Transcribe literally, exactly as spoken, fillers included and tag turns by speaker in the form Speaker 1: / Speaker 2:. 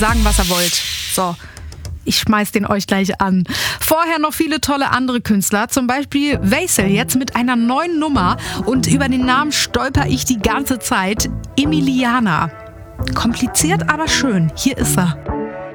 Speaker 1: Sagen, was ihr wollt. So, ich schmeiß den euch gleich an. Vorher noch viele tolle andere Künstler, zum Beispiel Vaisel, jetzt mit einer neuen Nummer. Und über den Namen stolper ich die ganze Zeit. Emiliana. Kompliziert, aber schön. Hier ist er.